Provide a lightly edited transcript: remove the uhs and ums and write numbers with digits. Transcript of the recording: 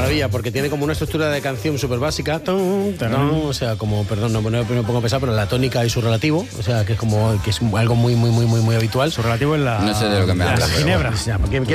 maravilla, porque tiene como una estructura de canción súper básica. O sea, como, perdón, no me pongo a pensar, pero la tónica y su relativo. O sea, que es como que es algo muy habitual. Su relativo en la... No sé de lo que me hablas. Las ginebras. O sea, ¿quién